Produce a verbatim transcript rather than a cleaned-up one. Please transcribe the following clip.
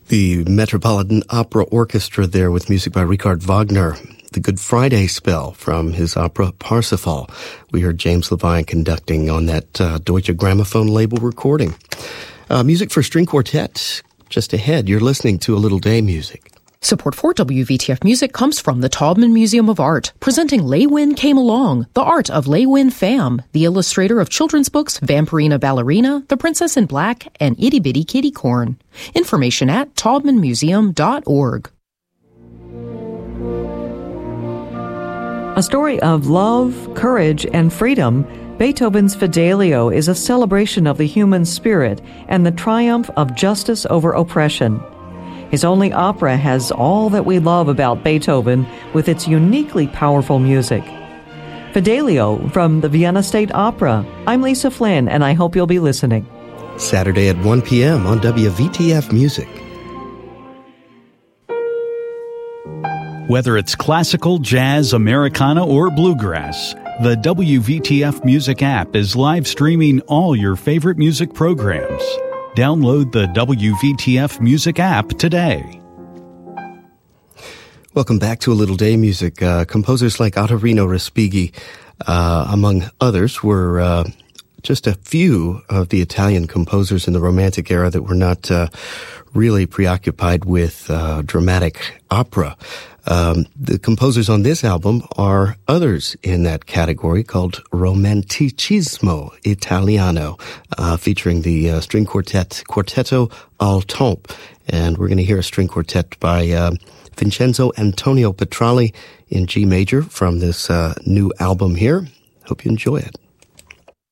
The Metropolitan Opera Orchestra there with music by Richard Wagner. The Good Friday Spell from his opera Parsifal. We heard James Levine conducting on that uh, Deutsche Grammophon label recording. Uh, music for string quartet just ahead. You're listening to A Little Day Music. Support for W V T F Music comes from the Taubman Museum of Art, presenting Lei Win Came Along, the art of Lei Win Pham, the illustrator of children's books Vampirina Ballerina, The Princess in Black, and Itty Bitty Kitty Corn. Information at taubman museum dot org. A story of love, courage, and freedom, Beethoven's Fidelio is a celebration of the human spirit and the triumph of justice over oppression. His only opera has all that we love about Beethoven with its uniquely powerful music. Fidelio from the Vienna State Opera. I'm Lisa Flynn, and I hope you'll be listening. Saturday at one p.m. on W V T F Music. Whether it's classical, jazz, Americana, or bluegrass, the W V T F Music app is live streaming all your favorite music programs. Download the W V T F Music app today. Welcome back to A Little Day Music. Uh, composers like Ottorino Respighi, uh, among others, were uh, just a few of the Italian composers in the Romantic era that were not uh, really preoccupied with uh, dramatic opera. Um, the composers on this album are others in that category called Romanticismo Italiano, uh, featuring the uh, string quartet Quartetto al Tempo. And we're going to hear a string quartet by uh, Vincenzo Antonio Petralli in G major from this uh, new album here. Hope you enjoy it.